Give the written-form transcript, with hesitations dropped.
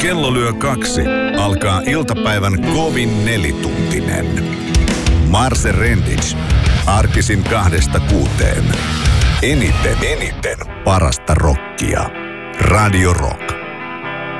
kello lyö 2, alkaa iltapäivän kovin nelituntinen. Marse Rendic. Arkisin 2-6. Eniten parasta rockia. Radio Rock.